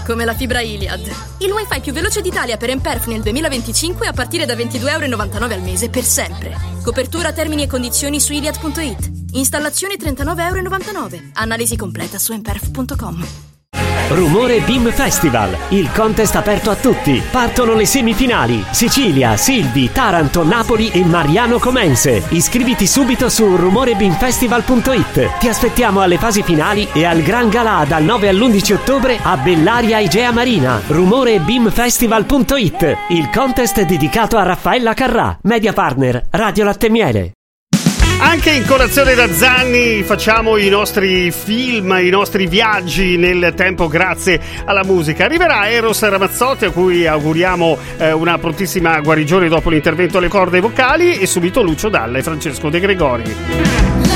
come la fibra Iliad. Il wifi più veloce d'Italia per Emperf nel 2025 a partire da €22,99 al mese per sempre. Copertura, termini e condizioni su iliad.it. Installazione €39,99. Analisi completa su emperf.com. Rumore BIM Festival, il contest aperto a tutti. Partono le semifinali: Sicilia, Silvi, Taranto, Napoli e Mariano Comense. Iscriviti subito su rumorebimfestival.it. Ti aspettiamo alle fasi finali e al Gran Galà dal 9 all'11 ottobre a Bellaria Igea Marina. Rumorebimfestival.it, il contest dedicato a Raffaella Carrà, media partner Radio Latte Miele. Anche in Colazione da Zanni facciamo i nostri film, i nostri viaggi nel tempo grazie alla musica. Arriverà Eros Ramazzotti, a cui auguriamo una prontissima guarigione dopo l'intervento alle corde vocali, e subito Lucio Dalla e Francesco De Gregori.